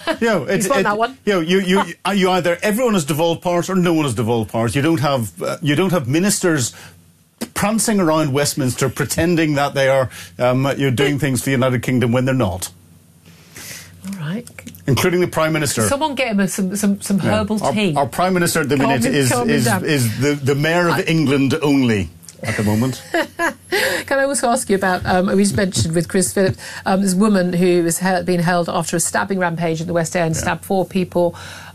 that one. You either everyone has devolved powers or no one has devolved powers. You don't have ministers prancing around Westminster pretending that they are doing things for the United Kingdom when they're not. All right. Including the Prime Minister. Someone get him some herbal tea. Our Prime Minister at the minute is the Mayor of England only at the moment. Can I also ask you about, we just mentioned with Chris Phillips, this woman who was being held after a stabbing rampage in the West End, stabbed 4 people,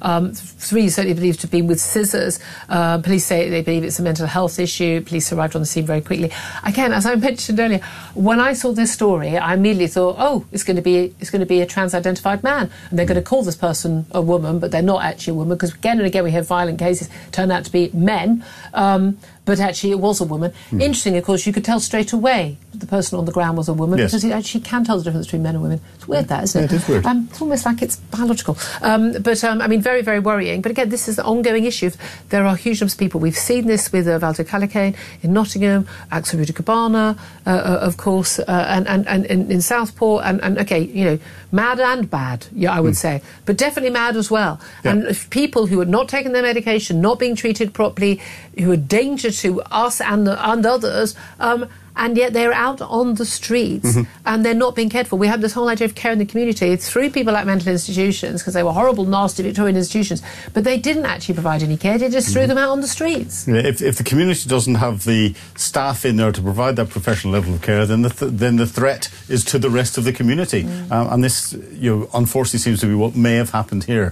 3 certainly believed to have been with scissors. Police say they believe it's a mental health issue. Police arrived on the scene very quickly. Again, as I mentioned earlier, when I saw this story, I immediately thought, oh, it's going to be a trans-identified man, and they're going to call this person a woman, but they're not actually a woman, because again and again we have violent cases turn out to be men. But actually it was a woman. Interesting, of course, you could tell straight away that the person on the ground was a woman, because you actually can tell the difference between men and women. It's weird, that, isn't it? Yeah, it is weird. It's almost like it's biological. Very, very worrying. But again, this is an ongoing issue. There are huge numbers of people. We've seen this with Valdo Callicane in Nottingham, Axel Rudicabana, of course, and in Southport, and mad and bad, I would say, but definitely mad as well. Yeah. And if people who are not taking their medication, not being treated properly, who are danger to us and others, and yet they're out on the streets and they're not being cared for. We have this whole idea of care in the community through people like mental institutions, because they were horrible, nasty Victorian institutions, but they didn't actually provide any care. They just threw them out on the streets. Yeah, if the community doesn't have the staff in there to provide that professional level of care, then the threat is to the rest of the community. And this, unfortunately, seems to be what may have happened here.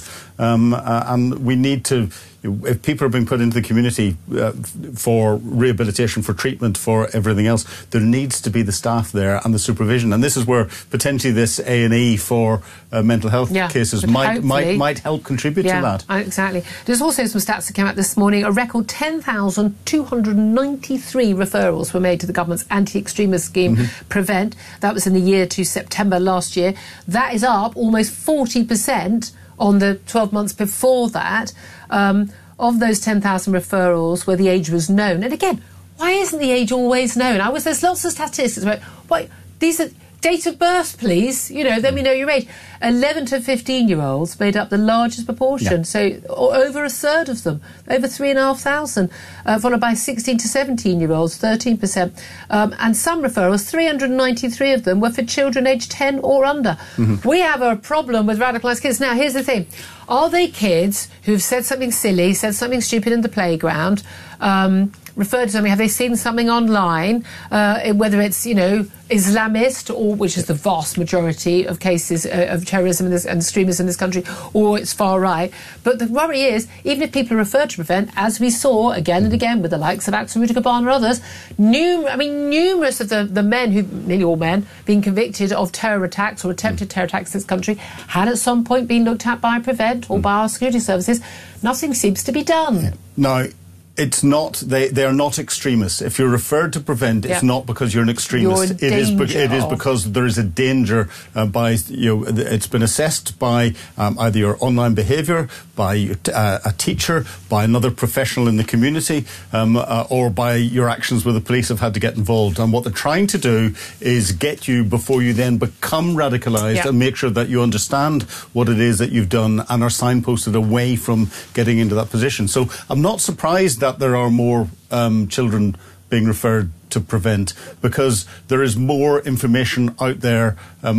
And we need to, if people are being put into the community for rehabilitation, for treatment, for everything else, there needs to be the staff there and the supervision. And this is where potentially this A&E for mental health cases might help contribute to that. Exactly. There's also some stats that came out this morning. A record 10,293 referrals were made to the government's anti-extremist scheme, Prevent. That was in the year to September last year. That is up almost 40% on the 12 months before that. Of those 10,000 referrals where the age was known. And again, why isn't the age always known? There's lots of statistics about these are date of birth, please. Then we know your age. 11 to 15-year-olds made up the largest proportion, so over a third of them, over 3,500, followed by 16 to 17-year-olds, 13%. And some referrals, 393 of them, were for children aged 10 or under. We have a problem with radicalised kids. Now, here's the thing. Are they kids who've said something silly, said something stupid in the playground, referred to something? Have they seen something online, whether it's, Islamist, or which is the vast majority of cases of terrorism and extremism in this country, or it's far right? But the worry is, even if people are referred to Prevent, as we saw again and again with the likes of Axel Rudicabana and others, numerous of the men, nearly all men, being convicted of terror attacks or attempted terror attacks in this country, had at some point been looked at by Prevent or by our security services. Nothing seems to be done. No. It's not. They are not extremists. If you're referred to Prevent, it's not because you're an extremist. It is because there is a danger. It's been assessed by either your online behaviour, by a teacher, by another professional in the community, or by your actions where the police have had to get involved. And what they're trying to do is get you before you then become radicalised and make sure that you understand what it is that you've done and are signposted away from getting into that position. So I'm not surprised that there are more children being referred to Prevent, because there is more information out there on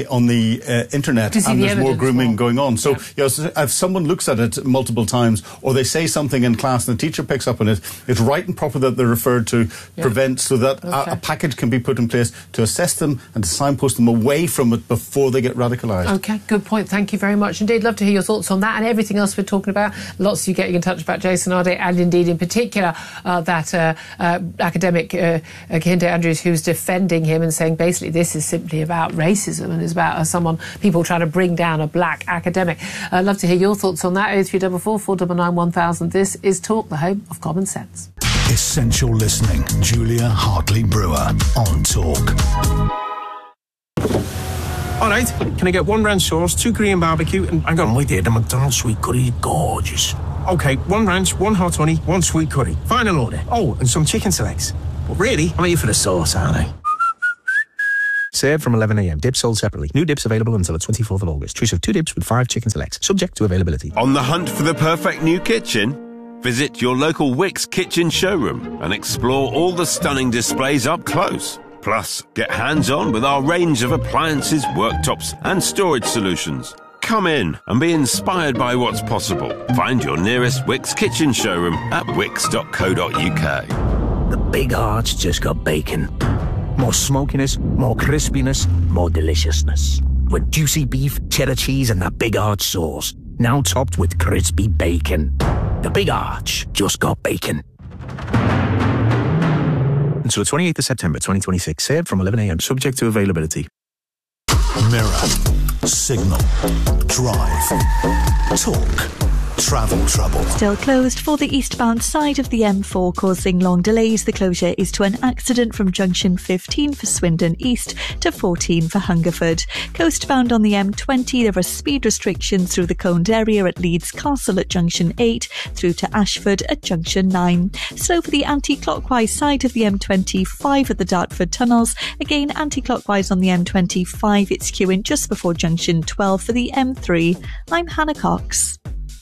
the internet, and there's more grooming going on. So if someone looks at it multiple times, or they say something in class and the teacher picks up on it, it's right and proper that they're referred to Prevent, so that a package can be put in place to assess them and to signpost them away from it before they get radicalised. OK, good point. Thank you very much indeed. Love to hear your thoughts on that and everything else we're talking about. Lots of you getting in touch about Jason Ardé, and indeed in particular that academic Kehinde Andrews, who's defending him and saying basically this is simply about racism and is about people trying to bring down a black academic. I'd love to hear your thoughts on that. 0344 499 1000. This is Talk, the home of common sense. Essential listening. Julia Hartley-Brewer on Talk. All right, can I get 1 ranch sauce, 2 Korean barbecue, and hang on, wait there, the McDonald's sweet curry is gorgeous. OK, 1 ranch, 1 hot honey, 1 sweet curry. Final order. Oh, and some chicken selects. But really, I'm here for the sauce, aren't I? Served from 11am. Dips sold separately. New dips available until the 24th of August. Choice of 2 dips with 5 chicken selects. Subject to availability. On the hunt for the perfect new kitchen? Visit your local Wickes kitchen showroom and explore all the stunning displays up close. Plus, get hands-on with our range of appliances, worktops and storage solutions. Come in and be inspired by what's possible. Find your nearest Wickes kitchen showroom at wickes.co.uk. The Big Arch just got bacon. More smokiness, more crispiness, more deliciousness. With juicy beef, cheddar cheese and that Big Arch sauce. Now topped with crispy bacon. The Big Arch just got bacon. Until the 28th of September 2026. Served from 11am. Subject to availability. Mirror, Signal, Drive, Talk, Travel trouble. Still closed for the eastbound side of the M4, causing long delays. The closure is to an accident from junction 15 for Swindon East to 14 for Hungerford. Coastbound on the M20, there are speed restrictions through the Coned area at Leeds Castle at junction 8 through to Ashford at junction 9. Slow for the anti-clockwise side of the M25 at the Dartford tunnels. Again, anti-clockwise on the M25, it's queuing just before junction 12 for the M3. I'm Hannah Cox.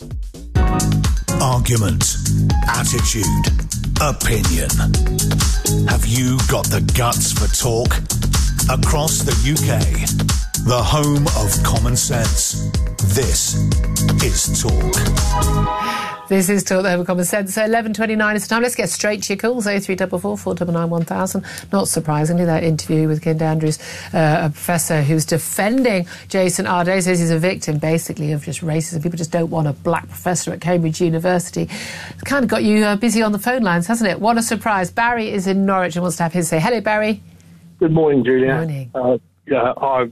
Argument, attitude, opinion. Have you got the guts for talk? Across the UK, the home of common sense. This is Talk. This is Talk, the home of common sense. So 11:29 is the time. Let's get straight to your calls. 0344 499 1000. Not surprisingly, that interview with Kind Andrews, a professor who's defending Jason Arday, says he's a victim, basically, of just racism. People just don't want a black professor at Cambridge University. It's kind of got you busy on the phone lines, hasn't it? What a surprise. Barry is in Norwich and wants to have his say. Hello, Barry. Good morning, Julia. Morning. I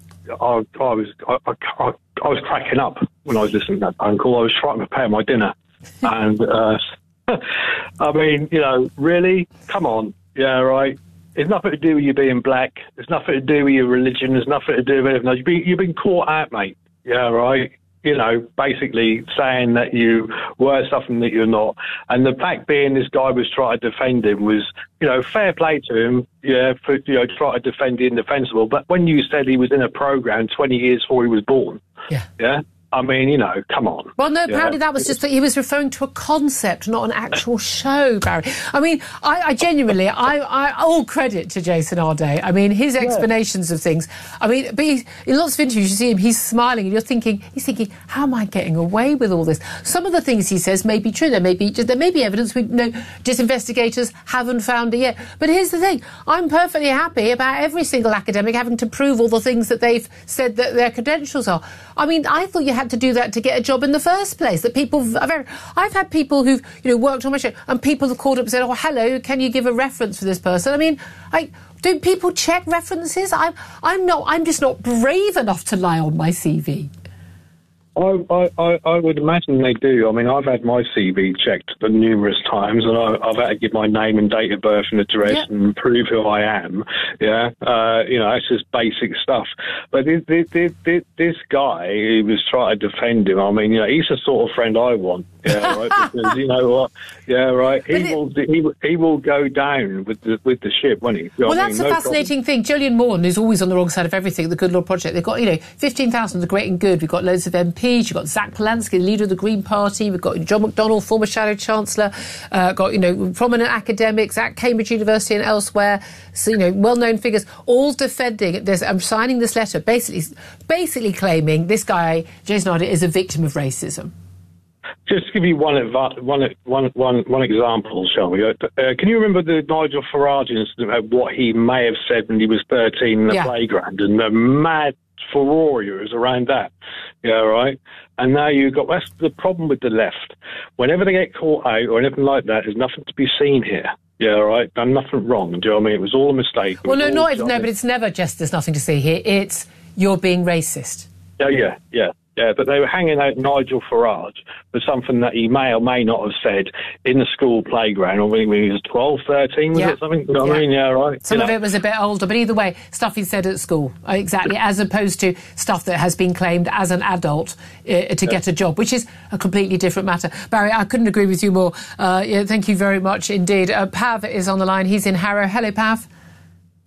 was cracking up when I was listening to that phone call. I was trying to prepare my dinner. And, I mean, you know, really? Come on. Yeah, right. It's nothing to do with you being black. There's nothing to do with your religion. There's nothing to do with anything. You've been caught out, mate. Yeah, right. You know, basically saying that you were something that you're not. And the fact being this guy was trying to defend him was, you know, fair play to him, yeah, for, you know, try to defend the indefensible. But when you said he was in a programme 20 years before he was born, yeah, I mean, you know, come on. Well, no, apparently that was just that he was referring to a concept, not an actual show, Barry. I mean, I genuinely, I all credit to Jason Arday. I mean, his explanations of things. I mean, but in lots of interviews, you see him, he's smiling, and he's thinking, how am I getting away with all this? Some of the things he says may be true. There may be evidence we know just investigators haven't found it yet. But here's the thing: I'm perfectly happy about every single academic having to prove all the things that they've said that their credentials are. I mean, I thought you had to do that to get a job in the first place. That people, I've had people who've worked on my show, and people have called up and said, "Oh, hello, can you give a reference for this person?" I mean, do people check references? I'm just not brave enough to lie on my CV. I would imagine they do. I mean, I've had my CV checked numerous times, and I've had to give my name and date of birth and address and prove who I am. Yeah, that's just basic stuff. But this guy who was trying to defend him, I mean, he's the sort of friend I want. Yeah, right. Because you know what? Yeah, right. He will go down with the ship, won't he? Well, that's a fascinating thing. Gillian Morton is always on the wrong side of everything. The Good Lord Project. They've got 15,000 the great and good. We've got loads of MPs. You've got Zach Polanski, the leader of the Green Party. We've got John McDonnell, former Shadow Chancellor. Got prominent academics at Cambridge University and elsewhere. So well-known figures all defending this. I'm signing this letter, basically claiming this guy Jason Arday is a victim of racism. Just to give you one example, shall we? Can you remember the Nigel Farage incident of what he may have said when he was 13 in the playground and the mad furore was around that? Yeah, right? And now that's the problem with the left. Whenever they get caught out or anything like that, there's nothing to be seen here. Yeah, right? Done nothing wrong. Do you know what I mean? It was all a mistake. Well, but it's never just there's nothing to see here. It's you're being racist. Yeah, but they were hanging out Nigel Farage for something that he may or may not have said in the school playground, or when he was 12, 13, was it something? You know what I mean? Yeah, right. Some of it was a bit older, but either way, stuff he said at school, exactly, as opposed to stuff that has been claimed as an adult to get a job, which is a completely different matter. Barry, I couldn't agree with you more. Thank you very much indeed. Pav is on the line. He's in Harrow. Hello, Pav.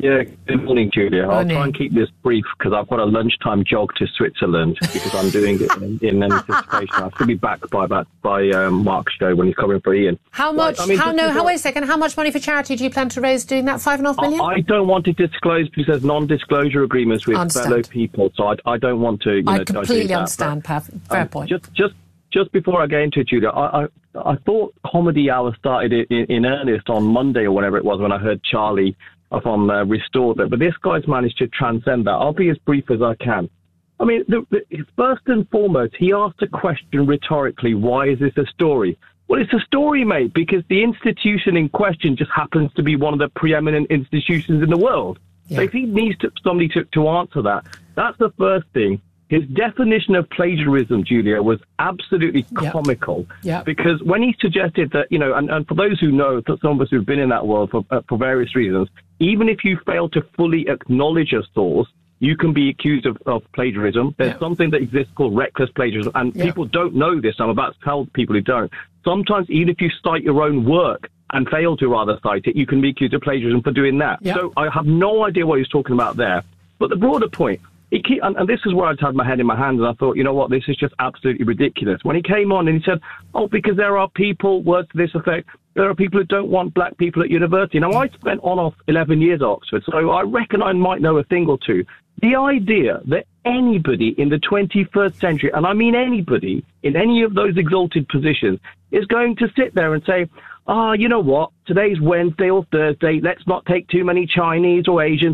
Yeah, good morning, Julia. I'll try and keep this brief because I've got a lunchtime jog to Switzerland because I'm doing it in anticipation. I should be back by Mark's show when he's covering for Ian. How much? Wait a second. How much money for charity do you plan to raise doing that? 5.5 million? I don't want to disclose because there's non-disclosure agreements with fellow people, so I don't want to. I completely understand, Pav. Fair point. Just before I get into it, Julia, I thought Comedy Hour started in earnest on Monday or whatever it was when I heard Charlie from Restored it, but this guy's managed to transcend that. I'll be as brief as I can. I mean, first and foremost, he asked a question rhetorically, why is this a story? Well, it's a story, mate, because the institution in question just happens to be one of the preeminent institutions in the world. Yeah. So if he needs somebody to answer that, that's the first thing. His definition of plagiarism, Julia, was absolutely comical. Yep. Because when he suggested that, and for those who know, some of us who've been in that world for various reasons, even if you fail to fully acknowledge a source, you can be accused of plagiarism. There's something that exists called reckless plagiarism, and people don't know this. I'm about to tell people who don't. Sometimes, even if you cite your own work and fail to rather cite it, you can be accused of plagiarism for doing that. Yep. So I have no idea what he was talking about there. But the broader point, and this is where I had my head in my hands, and I thought, you know what, this is just absolutely ridiculous. When he came on and he said, because there are people, words to this effect, there are people who don't want black people at university. Now, I spent on-off 11 years at Oxford, so I reckon I might know a thing or two. The idea that anybody in the 21st century, and I mean anybody, in any of those exalted positions, is going to sit there and say, you know what, today's Wednesday or Thursday, let's not take too many Chinese or Asians,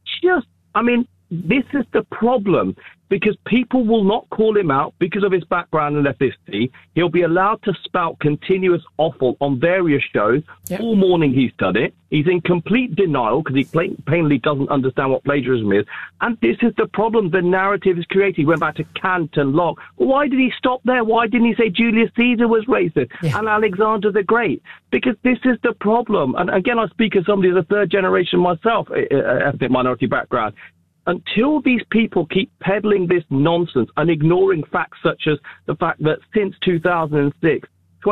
this is the problem, because people will not call him out because of his background and ethnicity. He'll be allowed to spout continuous offal on various shows. Yep. All morning he's done it. He's in complete denial because he plainly doesn't understand what plagiarism is. And this is the problem. The narrative is created. He went back to Kant and Locke. Why did he stop there? Why didn't he say Julius Caesar was racist and Alexander the Great? Because this is the problem. And again, I speak as somebody who's a third generation myself, ethnic minority background. Until these people keep peddling this nonsense and ignoring facts such as the fact that since 2006,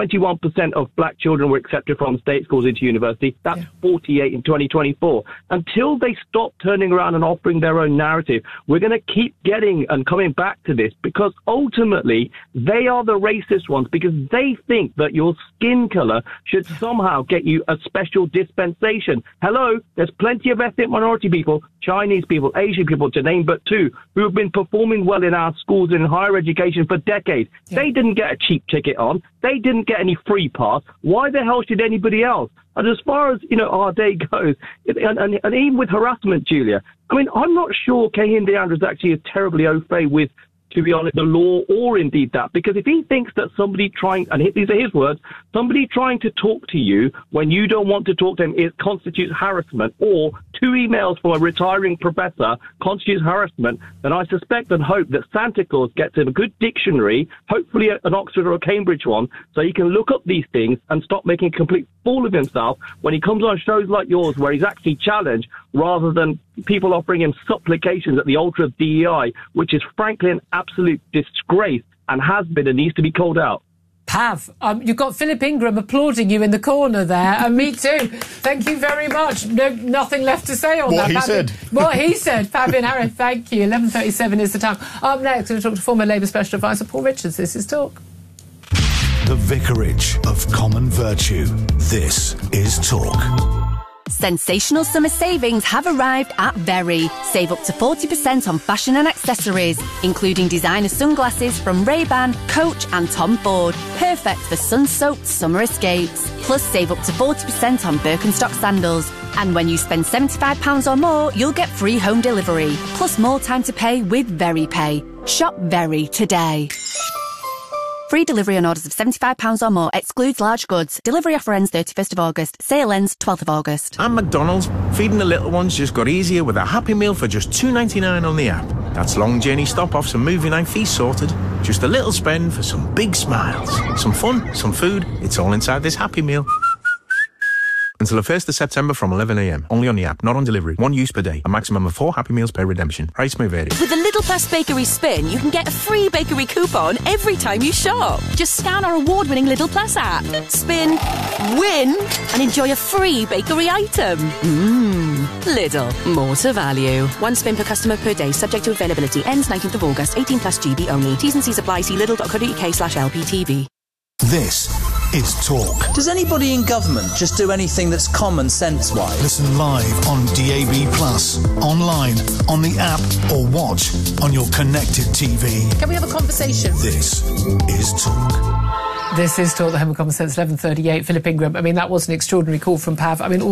21% of black children were accepted from state schools into university. That's 48 in 2024. Until they stop turning around and offering their own narrative, we're going to keep getting and coming back to this, because ultimately they are the racist ones, because they think that your skin color should somehow get you a special dispensation. Hello, there's plenty of ethnic minority people, Chinese people, Asian people, to name but two, who have been performing well in our schools and in higher education for decades. They didn't get a cheap ticket on. They didn't get any free pass. Why the hell should anybody else? And as far as, our day goes, and even with harassment, Julia, I'm not sure Kehinde Andrews actually is terribly au fait with, to be honest, the law or indeed that. Because if he thinks that somebody trying, and these are his words, somebody trying to talk to you when you don't want to talk to him, it constitutes harassment, or 2 emails from a retiring professor constitutes harassment, then I suspect and hope that Santa Claus gets him a good dictionary, hopefully an Oxford or a Cambridge one, so he can look up these things and stop making a complete fool of himself when he comes on shows like yours where he's actually challenged, rather than people offering him supplications at the altar of DEI, which is frankly an absolute disgrace and has been and needs to be called out. Pav, you've got Philip Ingram applauding you in the corner there, and me too. Thank you very much. Nothing left to say on that. What he said, Fabian Harris, thank you. 11:37 is the time. Up next, we're going to talk to former Labour Special Advisor Paul Richards. This is Talk. The Vicarage of Common Virtue. This is Talk. Sensational summer savings have arrived at Very. Save up to 40% on fashion and accessories, including designer sunglasses from Ray-Ban, Coach and Tom Ford. Perfect for sun-soaked summer escapes. Plus, save up to 40% on Birkenstock sandals. And when you spend £75 or more, you'll get free home delivery. Plus more time to pay with Very Pay. Shop Very today. Free delivery on orders of £75 or more. Excludes large goods. Delivery offer ends 31st of August. Sale ends 12th of August. And McDonald's. Feeding the little ones just got easier with a Happy Meal for just $2.99 on the app. That's long journey stop-offs and movie night feast sorted. Just a little spend for some big smiles. Some fun, some food. It's all inside this Happy Meal. Until the 1st of September from 11 a.m. Only on the app, not on delivery. 1 use per day. A maximum of 4 Happy Meals per redemption. Price may vary. With the Little Plus Bakery Spin, you can get a free bakery coupon every time you shop. Just scan our award-winning Little Plus app, spin, win, and enjoy a free bakery item. Lidl, more to value. 1 spin per customer per day, subject to availability. Ends 19th of August. 18 plus GB only. T's and C's apply. See lidl.co.uk/LPTV. This is Talk. Does anybody in government just do anything that's common sense-wise? Listen live on DAB+, online, on the app, or watch on your connected TV. Can we have a conversation? This is Talk. This is Talk, the Home of Common Sense, 11:38. Philip Ingram. I mean, that was an extraordinary call from Pav. I mean,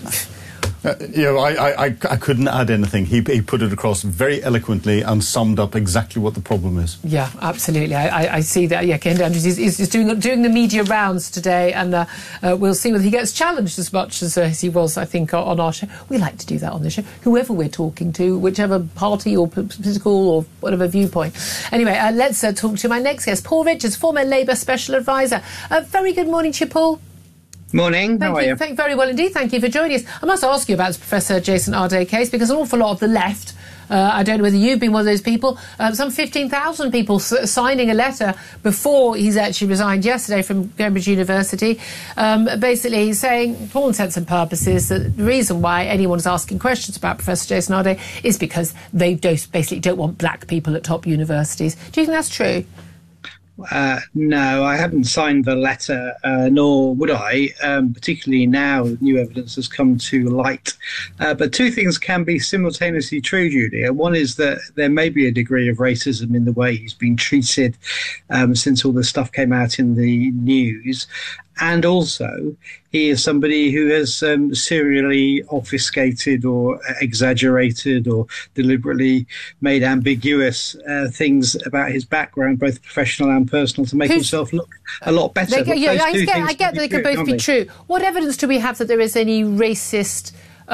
I couldn't add anything. He put it across very eloquently and summed up exactly what the problem is. Yeah, absolutely. I see that. Yeah, Kehinde Andrews is doing the media rounds today, and we'll see whether he gets challenged as much as he was, I think, on our show. We like to do that on the show. Whoever we're talking to, whichever party or political or whatever viewpoint. Anyway, let's talk to my next guest, Paul Richards, former Labour Special Advisor. Very good morning to you, Paul. Morning, how are you? Very well indeed, thank you for joining us. I must ask you about the Professor Jason Arday case, because an awful lot of the left, I don't know whether you've been one of those people, some 15,000 people signing a letter before he's actually resigned yesterday from Cambridge University, basically saying, for all intents and purposes, that the reason why anyone's asking questions about Professor Jason Arday is because they basically don't want black people at top universities. Do you think that's true? No, I haven't signed the letter, nor would I, particularly now new evidence has come to light. But two things can be simultaneously true, Julia. One is that there may be a degree of racism in the way he's been treated since all this stuff came out in the news. And also, he is somebody who has serially obfuscated or exaggerated or deliberately made ambiguous things about his background, both professional and personal, to make himself look a lot better. I get that they could both be true. What evidence do we have that there is any racist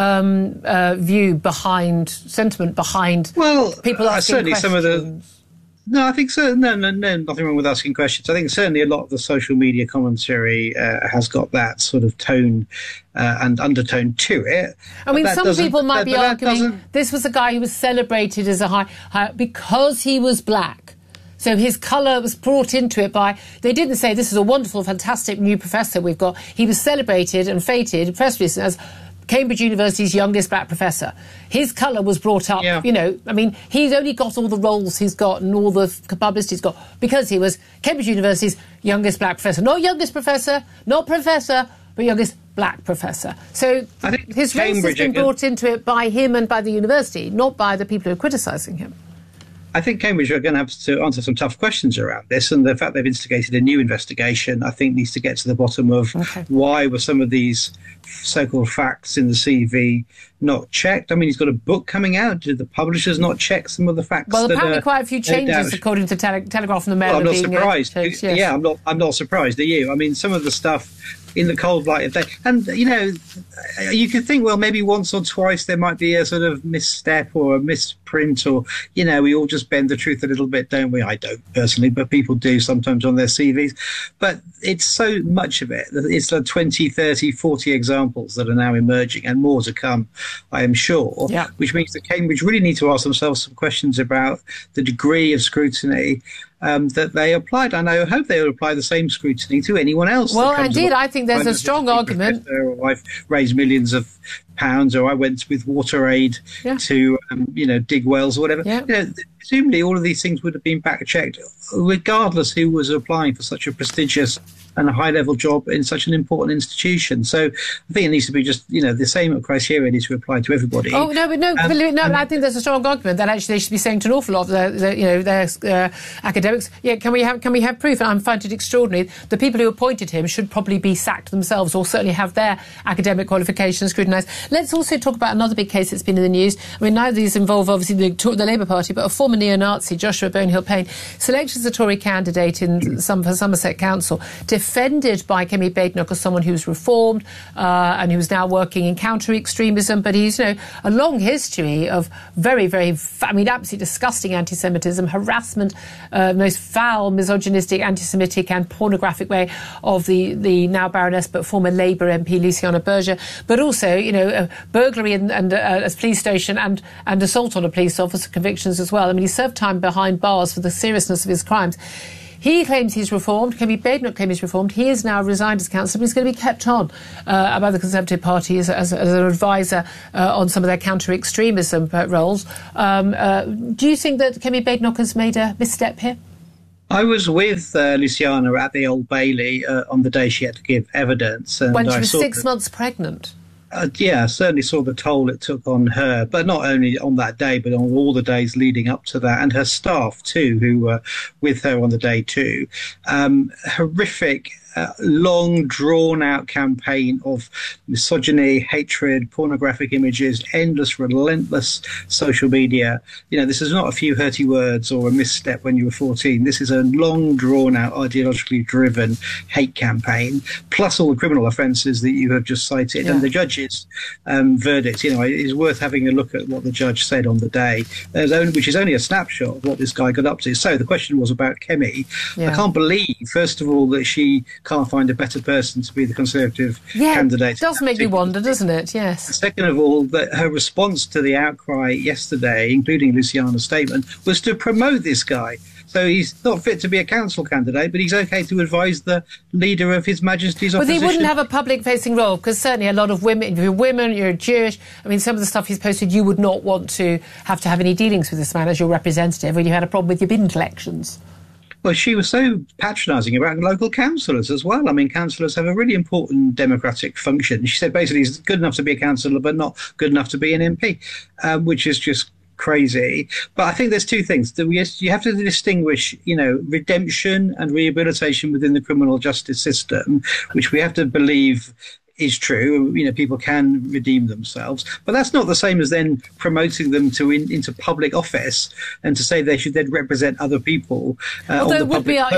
sentiment behind people asking certainly questions? Some of the... No, I think so. No, nothing wrong with asking questions. I think certainly a lot of the social media commentary has got that sort of tone and undertone to it. I mean, some people might be arguing this was a guy who was celebrated as a high because he was black. So his colour was brought into it by... They didn't say this is a wonderful, fantastic new professor we've got. He was celebrated and feted, press release, as Cambridge University's youngest black professor. His colour was brought up, you know, I mean, he's only got all the roles he's got and all the publicity he's got because he was Cambridge University's youngest black professor. Not youngest professor, not professor, but youngest black professor. So I think his race has been brought into it by him and by the university, not by the people who are criticising him. I think Cambridge are going to have to answer some tough questions around this, and the fact they've instigated a new investigation, I think, needs to get to the bottom of why were some of these so-called facts in the CV not checked. I mean, he's got a book coming out. Did the publishers not check some of the facts? Well, apparently quite a few changes, according to Telegraph and the Mail. Well, I'm not surprised. Yeah, I'm not surprised. Are you? I mean, some of the stuff in the cold light of day. And, you know, you could think, well, maybe once or twice there might be a sort of misstep or a misprint or, you know, we all just bend the truth a little bit, don't we? I don't personally, but people do sometimes on their CVs. But it's so much of it. It's like 20, 30, 40 examples that are now emerging and more to come, I am sure, which means that Cambridge really need to ask themselves some questions about the degree of scrutiny that they applied. And I hope they will apply the same scrutiny to anyone else. Well, indeed, I think there's a strong argument. Or I've raised millions of pounds, or I went with WaterAid to, you know, dig wells or whatever. You know, presumably all of these things would have been back-checked, regardless who was applying for such a prestigious and a high-level job in such an important institution. So I think it needs to be just, you know, the same criteria needs to apply to everybody. Oh, no, but I think there's a strong argument that actually they should be saying to an awful lot of their academics, can we have proof? And I find it extraordinary. The people who appointed him should probably be sacked themselves, or certainly have their academic qualifications scrutinised. Let's also talk about another big case that's been in the news. I mean, neither of these involve, obviously, the Labour Party, but a former neo-Nazi, Joshua Bonehill-Payne, selected as a Tory candidate for Somerset Council, defended by Kemi Badenoch as someone who's reformed and who's now working in counter-extremism, but he's, a long history of very, very, absolutely disgusting anti-Semitism, harassment, most foul, misogynistic, anti-Semitic and pornographic way of the now Baroness but former Labour MP Luciana Berger, but also, burglary and a police station and assault on a police officer convictions as well. I mean, he served time behind bars for the seriousness of his crimes. He claims he's reformed. Kemi Badenoch claims he's reformed. He is now resigned as councillor, but he's going to be kept on by the Conservative Party as an advisor on some of their counter-extremism roles. Do you think that Kemi Badenoch has made a misstep here? I was with Luciana at the Old Bailey on the day she had to give evidence. And when she was 6 months pregnant. Yeah, I certainly saw the toll it took on her, but not only on that day, but on all the days leading up to that, and her staff too, who were with her on the day too. Horrific, long, drawn-out campaign of misogyny, hatred, pornographic images, endless, relentless social media. This is not a few hurty words or a misstep when you were 14. This is a long, drawn-out, ideologically driven hate campaign, plus all the criminal offences that you have just cited. Yeah. And the judge's verdict, it is worth having a look at what the judge said on the day, which is only a snapshot of what this guy got up to. So the question was about Kemi. Yeah. I can't believe, first of all, that she can't find a better person to be the Conservative candidate. It does make me wonder, doesn't it? Yes. Second of all, that her response to the outcry yesterday, including Luciana's statement, was to promote this guy. So he's not fit to be a council candidate, but he's okay to advise the leader of His Majesty's opposition. But he wouldn't have a public-facing role, because certainly a lot of women, if you're women, you're Jewish, some of the stuff he's posted, you would not want to have any dealings with this man as your representative when you had a problem with your bin collections. Well, she was so patronising about local councillors as well. Councillors have a really important democratic function. She said basically he's good enough to be a councillor, but not good enough to be an MP, which is just crazy. But I think there's two things. You have to distinguish, redemption and rehabilitation within the criminal justice system, which we have to believe is true. People can redeem themselves, but that's not the same as then promoting them into public office and to say they should then represent other people. Although it would be up to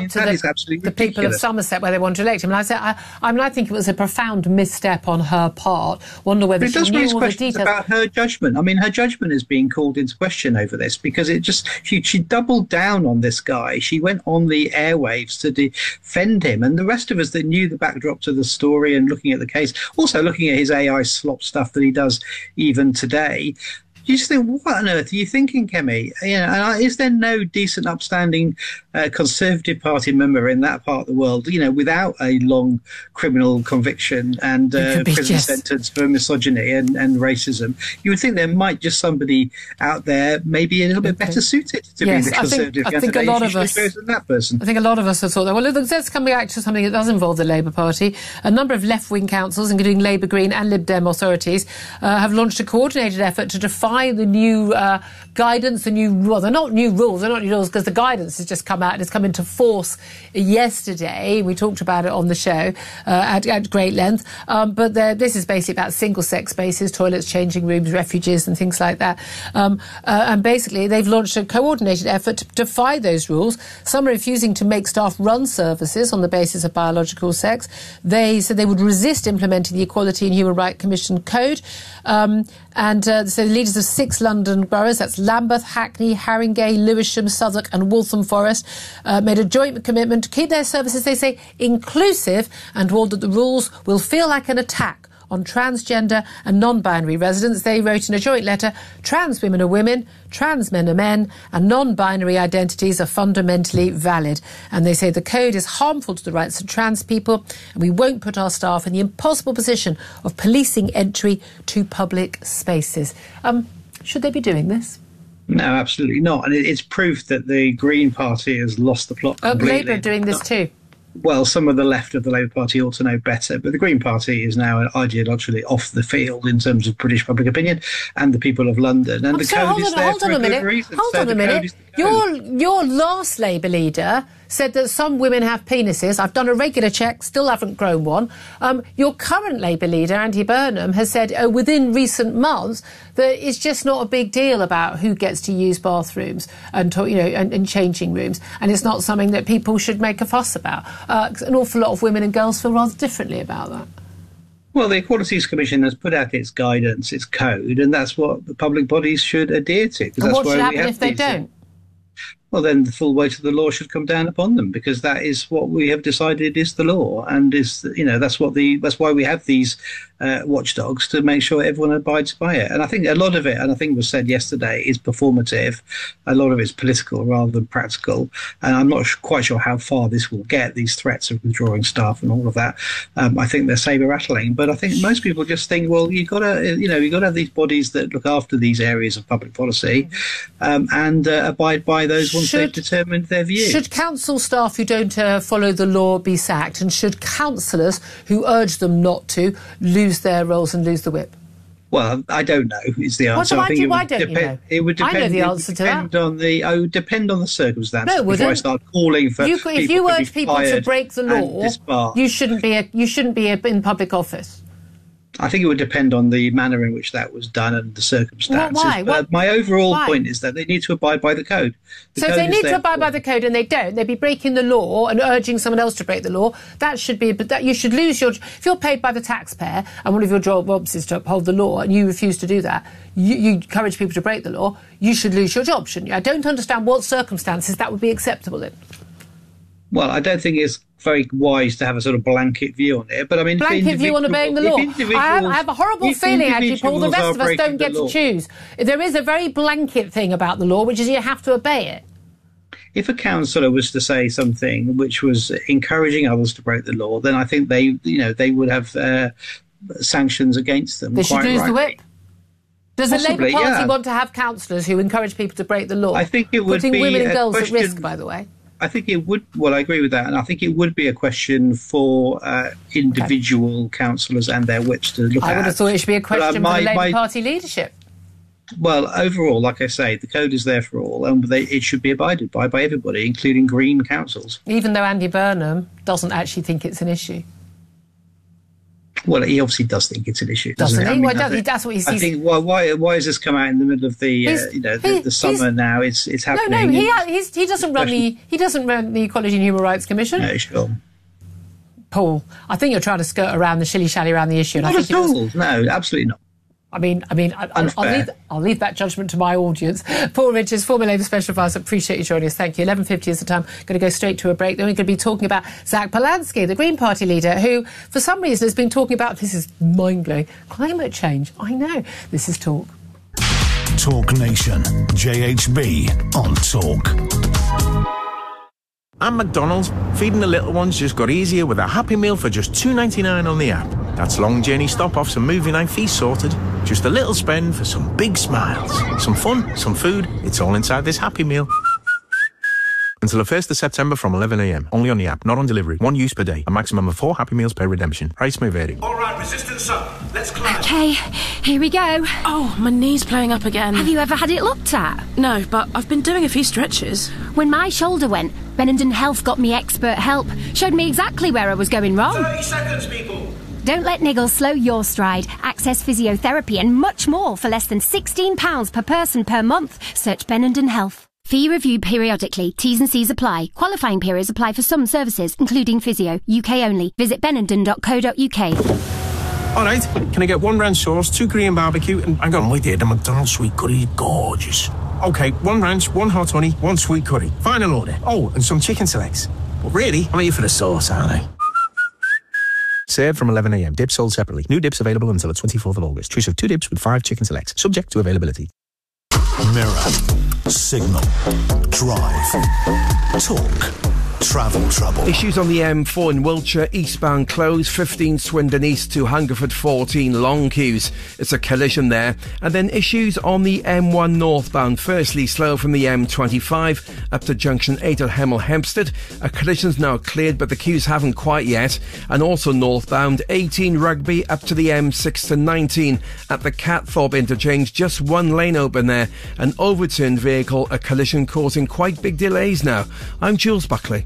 the people of Somerset where they want to elect him. And I think it was a profound misstep on her part. Wonder whether she knew all the details about her judgment. Her judgment is being called into question over this because she doubled down on this guy. She went on the airwaves to defend him, and the rest of us that knew the backdrop to the story and looking at the case, also looking at his AI slop stuff that he does even today, you just think, what on earth are you thinking, Kemi? Is there no decent, upstanding Conservative Party member in that part of the world, without a long criminal conviction and prison sentence for misogyny and racism? You would think there might just somebody out there maybe a little bit better suited to be the Conservative candidate. I think a lot of us, that person. I think a lot of us have thought that. Well, let's come back to something that does involve the Labour Party. A number of left-wing councils, including Labour, Green and Lib Dem authorities, have launched a coordinated effort to defy the new guidance, they're not new rules because the guidance has just come out and it's come into force yesterday. We talked about it on the show at great length. But this is basically about single-sex spaces, toilets, changing rooms, refuges and things like that. And basically they've launched a coordinated effort to defy those rules. Some are refusing to make staff run services on the basis of biological sex. They said they would resist implementing the Equality and Human Rights Commission Code. So the leaders of 6 London boroughs, that's Lambeth, Hackney, Haringey, Lewisham, Southwark and Waltham Forest, made a joint commitment to keep their services, they say, inclusive, and warned that the rules will feel like an attack on transgender and non-binary residents. They wrote in a joint letter, trans women are women, trans men are men, and non-binary identities are fundamentally valid. And they say the code is harmful to the rights of trans people, and we won't put our staff in the impossible position of policing entry to public spaces. Should they be doing this? No, absolutely not. And it's proof that the Green Party has lost the plot completely. Labour are doing this too. Well, some of the left of the Labour Party ought to know better, but the Green Party is now ideologically off the field in terms of British public opinion and the people of London. And the code is there for a good reason. Hold on a minute. Your last Labour leader said that some women have penises. I've done a regular check, still haven't grown one. Your current Labour leader, Andy Burnham, has said within recent months that it's just not a big deal about who gets to use bathrooms and changing rooms, and it's not something that people should make a fuss about. An awful lot of women and girls feel rather differently about that. Well, the Equalities Commission has put out its guidance, its code, and that's what the public bodies should adhere to. And what should happen if they don't? Well, then the full weight of the law should come down upon them, because that is what we have decided is the law, and that's why we have these watchdogs, to make sure everyone abides by it. And I think a lot of it, and I think was said yesterday, is performative. A lot of it's political rather than practical, and I'm not quite sure how far this will get. These threats of withdrawing staff and all of that, I think they're saber rattling. But I think most people just think, well, you've got to have these bodies that look after these areas of public policy, and abide by those once they've determined their view. Should council staff who don't follow the law be sacked, and should councillors who urge them not to lose their roles and lose the whip? Well, I don't know is the answer. Why don't you know? It would depend. I know the answer to that. Depend on the circumstances. No, before I start calling for if you urge people to break the law, you shouldn't be in public office. I think it would depend on the manner in which that was done and the circumstances. Well, why? But my overall point is that they need to abide by the code. So if they need to abide by the code and they don't, they'd be breaking the law and urging someone else to break the law. That should be. But that you should lose your. If you're paid by the taxpayer and one of your jobs is to uphold the law and you refuse to do that, you encourage people to break the law. You should lose your job, shouldn't you? I don't understand what circumstances that would be acceptable in. Well, I don't think it's very wise to have a sort of blanket view on it. But I mean, blanket view on obeying the law. I have a horrible feeling, actually, Paul. The rest of us don't get to choose. There is a very blanket thing about the law, which is you have to obey it. If a councillor was to say something which was encouraging others to break the law, then I think they would have sanctions against them. They should lose the whip. Does the Labour Party want to have councillors who encourage people to break the law? I think it would be putting women and girls at risk, by the way. I think it would. Well, I agree with that, and I think it would be a question for individual councillors and their whips to look at. I would have thought it should be a question for the Labour Party leadership. Well, overall, like I say, the code is there for all, and it should be abided by everybody, including Green councils. Even though Andy Burnham doesn't actually think it's an issue. Well, he obviously does think it's an issue, doesn't he? I mean, that's what he sees. I think. Well, why has this come out in the middle of the the summer now? It's happening. No, he doesn't run the Equality and Human Rights Commission. No, sure. Paul, I think you're trying to skirt around the shilly-shally around the issue. Not at all. No, absolutely not. I'll leave that judgment to my audience. Paul Richards, former Labour Special Advisor, appreciate you joining us. Thank you. 11:50 is the time. Going to go straight to a break. Then we're going to be talking about Zach Polanski, the Green Party leader, who, for some reason, has been talking about, this is mind-blowing, climate change. I know. This is Talk. Talk Nation. JHB on Talk. And McDonald's, feeding the little ones just got easier with a Happy Meal for just $2.99 on the app. That's long journey stop-offs and movie night feast sorted. Just a little spend for some big smiles. Some fun, some food, it's all inside this Happy Meal. Until the 1st of September from 11 a.m. Only on the app, not on delivery. One use per day. A maximum of 4 Happy Meals per redemption. Price may vary. All right, resistance up. Let's climb. OK, here we go. Oh, my knee's playing up again. Have you ever had it looked at? No, but I've been doing a few stretches. When my shoulder went, Benenden Health got me expert help. Showed me exactly where I was going wrong. 30 seconds, people. Don't let niggles slow your stride. Access physiotherapy and much more for less than £16 per person per month. Search Benenden Health. Fee reviewed periodically. T's and C's apply. Qualifying periods apply for some services, including physio. UK only. Visit benenden.co.uk. All right, can I get 1 ranch sauce, 2 Korean barbecue, and hang on, wait there, the McDonald's sweet curry is gorgeous. OK, 1 ranch, 1 hot honey, 1 sweet curry. Final order. Oh, and some chicken selects. But really, I'm here for the sauce, aren't I? Served from 11 a.m. Dips sold separately. New dips available until the 24th of August. Choice of 2 dips with 5 chicken selects. Subject to availability. Mirror, Signal, Drive, Talk. travel trouble. Issues on the M4 in Wiltshire, eastbound closed, 15 Swindon East to Hungerford 14, long queues. It's a collision there. And then issues on the M1 northbound, firstly slow from the M25 up to junction 8 at Hemel Hempstead. A collision's now cleared, but the queues haven't quite yet. And also northbound, 18 Rugby up to the M6 to 19 at the Catthorpe interchange, just one lane open there. An overturned vehicle, a collision causing quite big delays now. I'm Jules Buckley.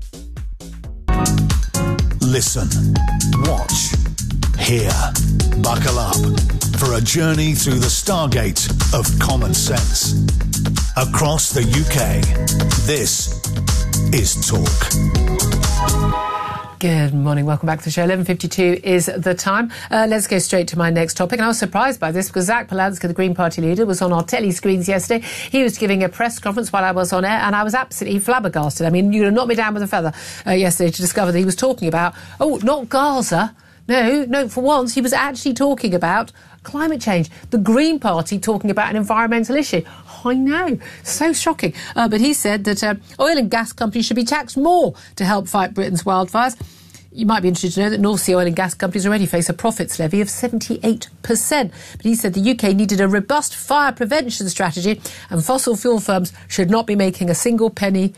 Listen, watch, hear, buckle up for a journey through the stargate of common sense. Across the UK, this is Talk. Good morning, welcome back to the show. 11:52 is the time. Let's go straight to my next topic. And I was surprised by this because Zach Polanski, the Green Party leader, was on our telly screens yesterday. He was giving a press conference while I was on air, and I was absolutely flabbergasted. I mean, you'd have knocked me down with a feather yesterday to discover that he was talking about, not Gaza. No, for once, he was actually talking about climate change. The Green Party talking about an environmental issue. I know, so shocking. But he said that oil and gas companies should be taxed more to help fight Britain's wildfires. You might be interested to know that North Sea oil and gas companies already face a profits levy of 78%. But he said the UK needed a robust fire prevention strategy and fossil fuel firms should not be making a single penny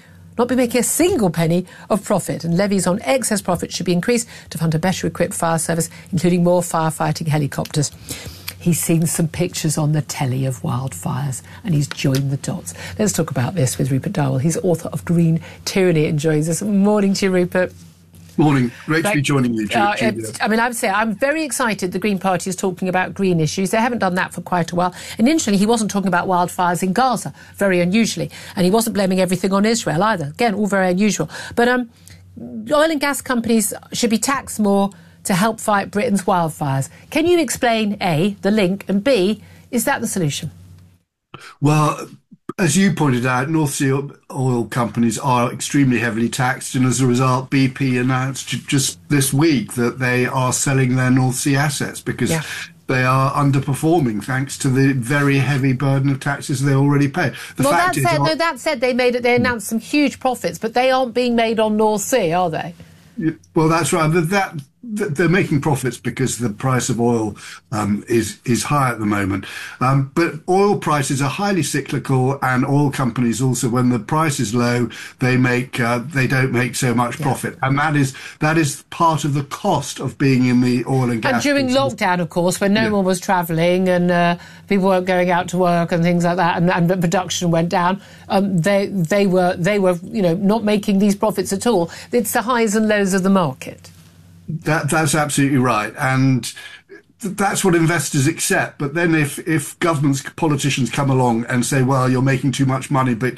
of profit, and levies on excess profit should be increased to fund a better equipped fire service, including more firefighting helicopters. He's seen some pictures on the telly of wildfires and he's joined the dots. Let's talk about this with Rupert Darwell. He's author of Green Tyranny and joins us. Morning to you, Rupert. Morning. Great to be joining you, Julia. I would say I'm very excited the Green Party is talking about green issues. They haven't done that for quite a while. And interestingly, he wasn't talking about wildfires in Gaza, very unusually. And he wasn't blaming everything on Israel either. Again, all very unusual. But oil and gas companies should be taxed more to help fight Britain's wildfires. Can you explain, A, the link, and B, is that the solution? Well, as you pointed out, North Sea oil companies are extremely heavily taxed, and as a result, BP announced just this week that they are selling their North Sea assets because they are underperforming thanks to the very heavy burden of taxes they already pay. That said, they announced some huge profits, but they aren't being made on North Sea, are they? Well, that's right. They're making profits because the price of oil is high at the moment. But oil prices are highly cyclical, and oil companies also, when the price is low, they don't make so much profit, and that is part of the cost of being in the oil and gas. And during lockdown, of course, when no one was travelling and people weren't going out to work and things like that, and the production went down, they were not making these profits at all. It's the highs and lows of the market. That's absolutely right, and that's what investors accept. But then if politicians come along and say, well, you're making too much money, but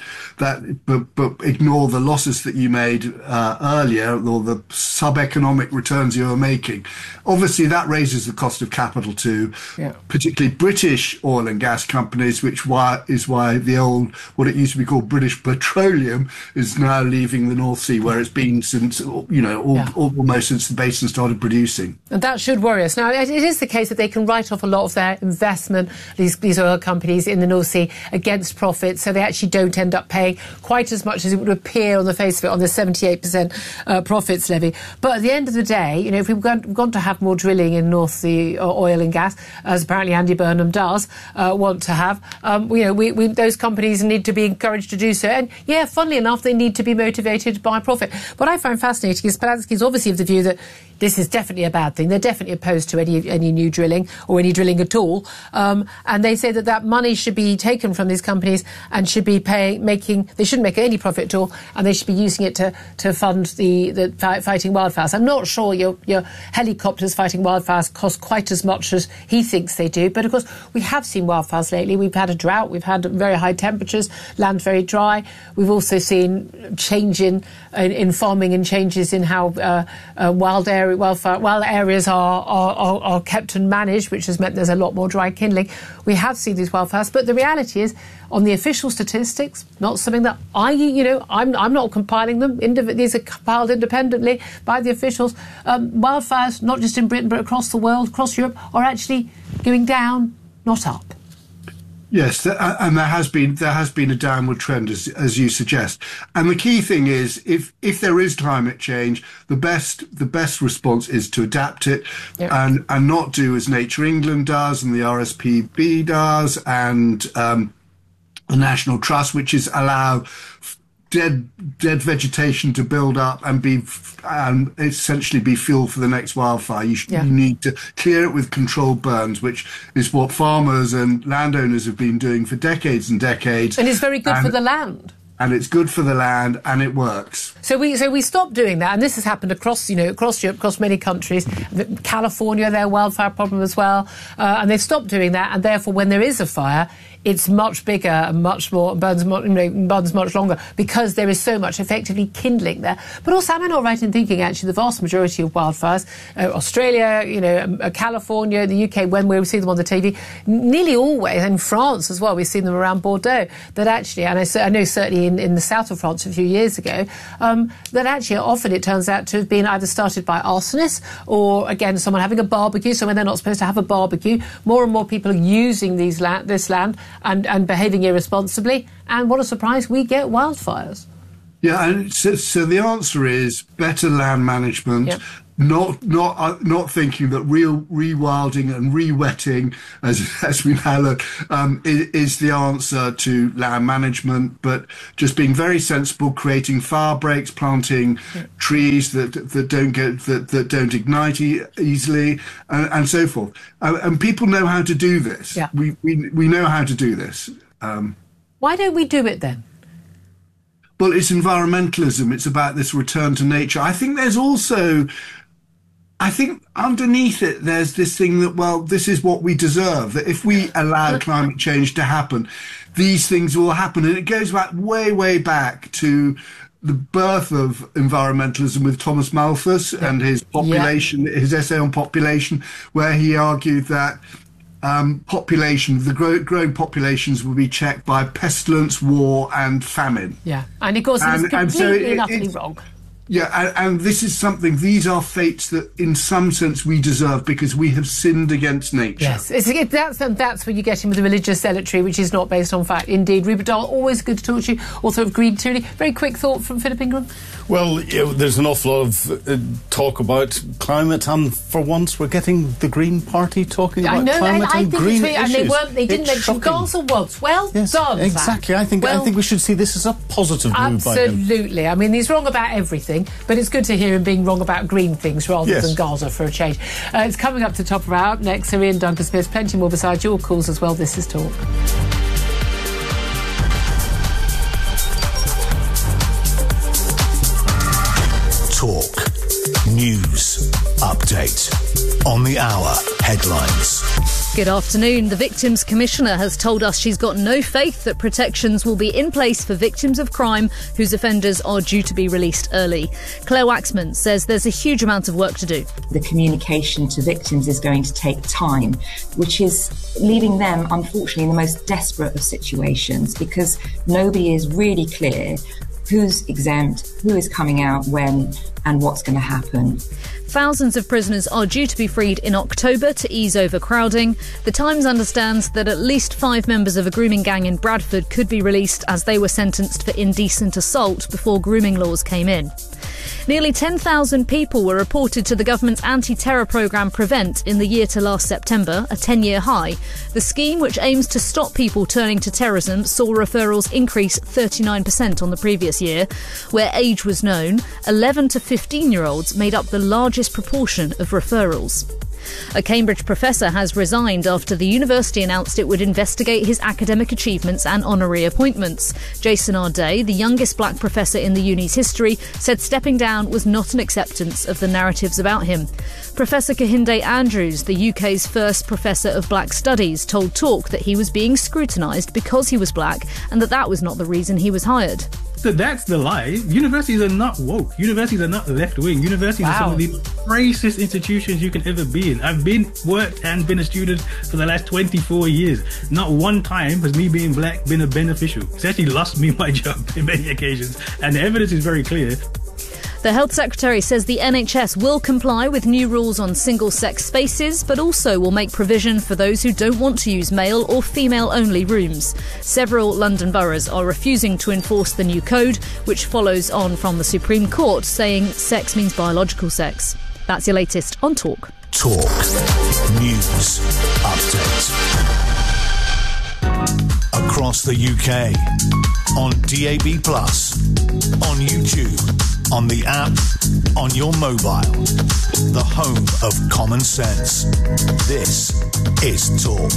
ignore the losses that you made earlier, or the sub-economic returns you were making, obviously that raises the cost of capital to particularly British oil and gas companies, which is why the old, what it used to be called British Petroleum, is now leaving the North Sea, where it's been since, almost since the basin started producing. And that should worry us. Now, it is the case that they can write off a lot of their investment, these oil companies in the North Sea, against profit, so they actually don't end up paying quite as much as it would appear on the face of it on the 78% profits levy. But at the end of the day, if we've gone to have more drilling in North Sea oil and gas, as apparently Andy Burnham does want to have, those companies need to be encouraged to do so. And funnily enough, they need to be motivated by profit. What I find fascinating is Polanski is obviously of the view that this is definitely a bad thing. They're definitely opposed to any new drilling or any drilling at all. And they say that money should be taken from these companies and should be they shouldn't make any profit at all, and they should be using it to fund the fighting wildfires. I'm not sure your helicopters fighting wildfires cost quite as much as he thinks they do. But of course, we have seen wildfires lately. We've had a drought. We've had very high temperatures, land very dry. We've also seen change in farming and changes in how wild areas are kept and managed, which has meant there's a lot more dry kindling. We have seen these wildfires, but the reality is, on the official statistics, not something that I'm not compiling them. These are compiled independently by the officials. Wildfires, not just in Britain but across the world, across Europe, are actually going down, not up. Yes, and there has been a downward trend, as you suggest. And the key thing is, if there is climate change, the best response is to adapt it, and not do as Nature England does and the RSPB does and the National Trust, which is allow dead vegetation to build up and essentially be fuel for the next wildfire. You need to clear it with controlled burns, which is what farmers and landowners have been doing for decades and decades. And it's very good for the land. And it's good for the land, and it works. So we stopped doing that, and this has happened across Europe, across many countries. California, their wildfire problem as well, and they've stopped doing that. And therefore, when there is a fire, it's much bigger and much more burns much longer because there is so much effectively kindling there. But also, am I not right in thinking actually the vast majority of wildfires, Australia, California, the UK, when we see them on the TV, nearly always, and France as well, we've seen them around Bordeaux. That actually, and I know certainly in the south of France a few years ago, that actually often it turns out to have been either started by arsonists or, again, someone having a barbecue, so when they're not supposed to have a barbecue. More and more people are using this land and behaving irresponsibly. And what a surprise, we get wildfires. Yeah, and so the answer is better land management. Yep. Not thinking that rewilding and re-wetting, as we now look, is the answer to land management, but just being very sensible, creating fire breaks, planting trees that don't ignite easily, and so forth. And people know how to do this. Yeah. We know how to do this. Why don't we do it then? Well, it's environmentalism. It's about this return to nature. I think there's also... underneath it, there's this thing that, well, this is what we deserve, that if we allow climate change to happen, these things will happen. And it goes back way, way back to the birth of environmentalism with Thomas Malthus and his his essay on population, where he argued that the growing populations will be checked by pestilence, war and famine. Yeah, and of course it's completely and utterly wrong. Yeah, and this is something, these are fates that in some sense we deserve because we have sinned against nature. Yes, that's where you get in with the religious zealotry, which is not based on fact. Indeed. Rupert Dole, always good to talk to you, author of Green Tyranny. Very quick thought from Philip Ingram. Well, there's an awful lot of talk about climate, and for once we're getting the Green Party talking about climate and green issues. And they didn't mention Gaza once. Well done, exactly. I think we should see this as a positive move by him. Absolutely. I mean, he's wrong about everything, but it's good to hear him being wrong about green things rather than Gaza for a change. It's coming up to the top of our hour. Up next, Ian Duncan-Smith. Plenty more besides your calls as well. This is Talk. Talk News Update on the hour headlines. Good afternoon. The Victims Commissioner has told us she's got no faith that protections will be in place for victims of crime whose offenders are due to be released early. Claire Waxman says there's a huge amount of work to do. The communication to victims is going to take time, which is leaving them, unfortunately, in the most desperate of situations because nobody is really clear who's exempt, who is coming out when, and what's going to happen. Thousands of prisoners are due to be freed in October to ease overcrowding. The Times understands that at least 5 members of a grooming gang in Bradford could be released as they were sentenced for indecent assault before grooming laws came in. Nearly 10,000 people were reported to the government's anti-terror programme Prevent in the year to last September, a 10-year high. The scheme, which aims to stop people turning to terrorism, saw referrals increase 39% on the previous year. Where age was known, 11 to 15-year-olds made up the largest proportion of referrals. A Cambridge professor has resigned after the university announced it would investigate his academic achievements and honorary appointments. Jason Arday, the youngest black professor in the uni's history, said stepping down was not an acceptance of the narratives about him. Professor Kehinde Andrews, the UK's first professor of black studies, told Talk that he was being scrutinised because he was black and that was not the reason he was hired. So that's the lie. Universities are not woke. Universities are not left-wing. Universities are some of the racist institutions you can ever be in. I've worked and been a student for the last 24 years. Not one time has me being black been a beneficial. It's actually lost me my job in many occasions. And the evidence is very clear. The Health Secretary says the NHS will comply with new rules on single-sex spaces, but also will make provision for those who don't want to use male or female-only rooms. Several London boroughs are refusing to enforce the new code, which follows on from the Supreme Court saying sex means biological sex. That's your latest on Talk. Talk News Update. Across the UK, on DAB+, on YouTube, on the app, on your mobile. The home of common sense. This is Talk.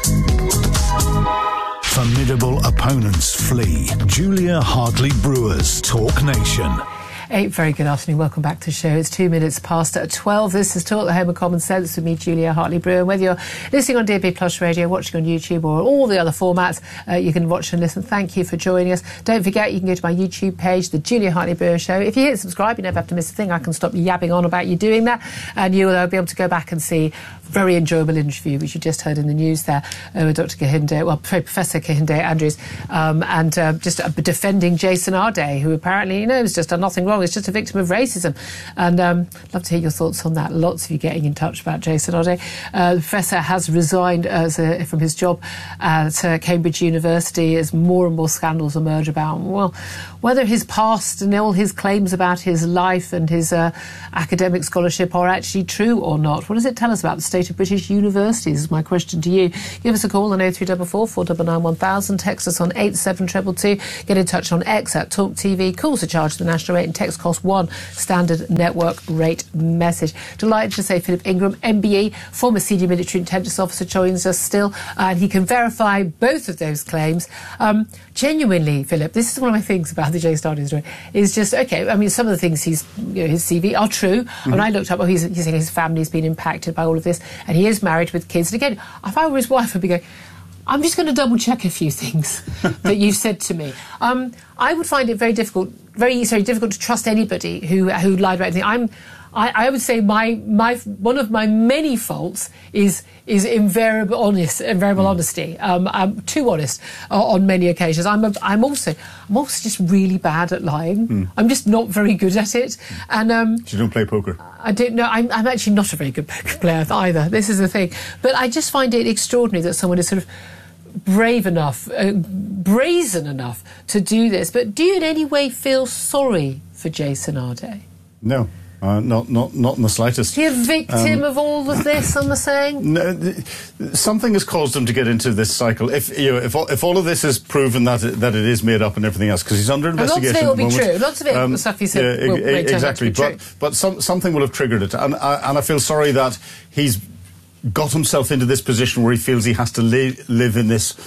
Formidable opponents flee. Julia Hartley Brewer's Talk Nation. Very good afternoon. Welcome back to the show. It's 2 minutes past 12. This is Talk, the home of common sense with me, Julia Hartley Brewer. Whether you're listening on DAB Plus Radio, watching on YouTube or all the other formats, you can watch and listen. Thank you for joining us. Don't forget, you can go to my YouTube page, The Julia Hartley Brewer Show. If you hit subscribe, you never have to miss a thing. I can stop yabbing on about you doing that, and you'll be able to go back and see a very enjoyable interview, which you just heard in the news there, with Dr. Professor Kehinde Andrews, and just defending Jason Arday, who apparently, has just done nothing wrong. Is just a victim of racism. And love to hear your thoughts on that. Lots of you getting in touch about Jason Arday. The professor has resigned from his job at Cambridge University as more and more scandals emerge about, well, whether his past and all his claims about his life and his academic scholarship are actually true or not. What does it tell us about the state of British universities, is my question to you. Give us a call on 0344 499 1000. Text us on 87222. Get in touch on X at Talk TV. Calls are charged the national rate and text cost one standard network rate message. Delighted to say Philip Ingram, MBE, former senior military intelligence officer, joins us still, and he can verify both of those claims. Genuinely, Philip, this is one of my things about the Jason Arday story, is just, okay, I mean, some of the things his CV are true, and I looked up, he's saying his family's been impacted by all of this, and he is married with kids. And again, if I were his wife, I'd be going, I'm just going to double check a few things that you've said to me. I would find it very difficult to trust anybody who lied about anything. I would say one of my many faults is invariable honesty. I'm too honest on many occasions. I'm also just really bad at lying. I'm just not very good at it. And you don't play poker? I don't know. I'm actually not a very good poker player either. This is the thing. But I just find it extraordinary that someone is sort of brave enough, brazen enough to do this. But do you in any way feel sorry for Jason Arday? No. Not in the slightest. Is he a victim of all of this, I'm saying? No, something has caused him to get into this cycle. If all of this is proven that it is made up and everything else, because he's under investigation. And lots of it will be true. Lots of it, the stuff he said, will exactly. Turn out to be true. But something will have triggered it, and I feel sorry that he's got himself into this position where he feels he has to live in this